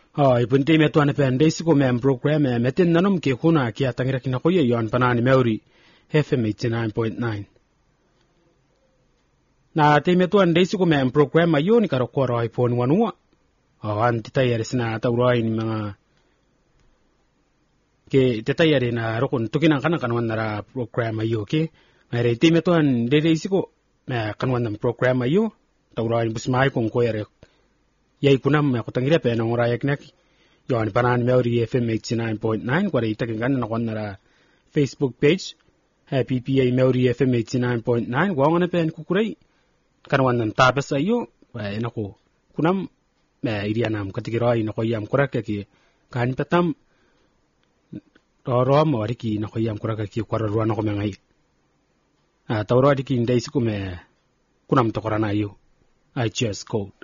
Ipunti metuan pendesi ko mem program metin nanum ke kuna ki atangira kina ko yon panani meuri FM 89.9 na te metuan desi ko mem program ayo ni karo ko roi phone wanua anti tayar sina tawroi ni mga ke te tayar na rokon tukina kana kanwan na program ayo ke mere te metuan desi ko me kanwan na program ayo tawroi busmai kong ko yare yai kunam ko tangira pe na ngora yak yon panan meuri FM 89.9 kware itakin kan na kwanara Facebook page happy PA meuri FM 89.9 gwangana pen kukurai kanwan nan tabas ayo na ko kunam irianam katigirai na ko yam kuraka ki kan patam rom wariki na ko yam kuraka ki kwararwa na ko mengai tawro diki ndai siku me kunam to korana ayo I just go